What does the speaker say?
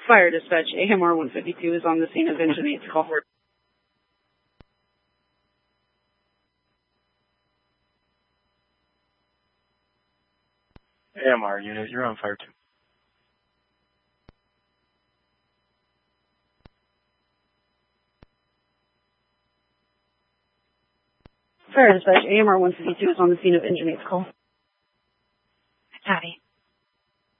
Fire dispatch, AMR 152 is on the scene of engine 8's call. AMR unit, you're on fire 2. Fire dispatch, AMR 152 is on the scene of engine 8's call.